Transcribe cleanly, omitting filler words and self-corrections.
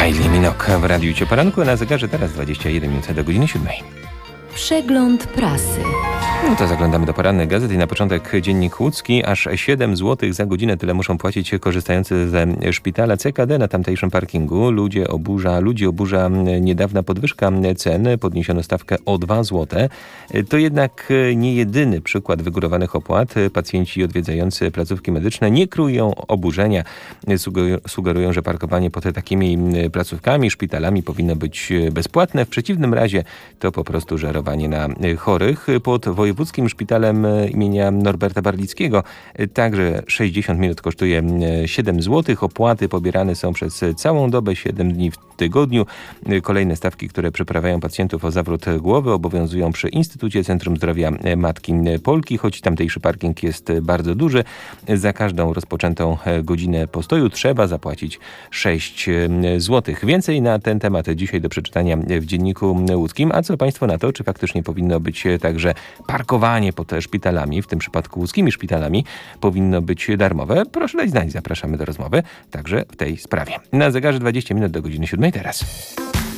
Kylie Minogue w Radiu Cię Poranku, na zegarze teraz 21 minut do godziny 7. Przegląd prasy. No to zaglądamy do porannych gazet i na początek Dziennik Łódzki. Aż 7 zł za godzinę tyle muszą płacić korzystający ze szpitala CKD na tamtejszym parkingu. Ludzi oburza niedawna podwyżka cen. Podniesiono stawkę o 2 zł. To jednak nie jedyny przykład wygórowanych opłat. Pacjenci odwiedzający placówki medyczne nie kryją oburzenia. Sugerują, że parkowanie pod takimi placówkami, szpitalami powinno być bezpłatne. W przeciwnym razie to po prostu żerowanie na chorych. Pod Wojewódzkim Szpitalem imienia Norberta Barlickiego także 60 minut kosztuje 7 zł. Opłaty pobierane są przez całą dobę, 7 dni w tygodniu. Kolejne stawki, które przyprawiają pacjentów o zawrót głowy, obowiązują przy Instytucie Centrum Zdrowia Matki Polki, choć tamtejszy parking jest bardzo duży. Za każdą rozpoczętą godzinę postoju trzeba zapłacić 6 zł. Więcej na ten temat dzisiaj do przeczytania w Dzienniku Łódzkim. A co Państwo na to? Czy faktycznie powinno być także parkowanie pod szpitalami, w tym przypadku łódzkimi szpitalami, powinno być darmowe? Proszę dać znać, zapraszamy do rozmowy także w tej sprawie. Na zegarze 20 minut do godziny 7 teraz.